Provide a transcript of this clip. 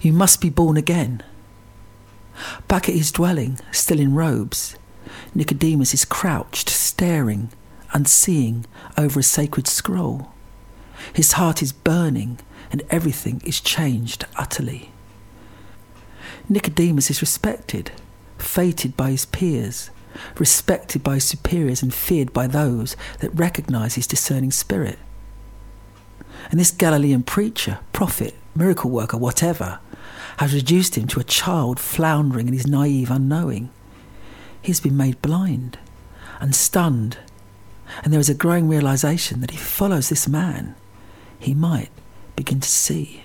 You must be born again. Back at his dwelling, still in robes, Nicodemus is crouched, staring, unseeing over a sacred scroll. His heart is burning and everything is changed utterly. Nicodemus is respected, feted by his peers, respected by his superiors and feared by those that recognise his discerning spirit. And this Galilean preacher, prophet, miracle worker, whatever, has reduced him to a child floundering in his naive unknowing. He's been made blind and stunned, and there is a growing realisation that if he follows this man, he might begin to see.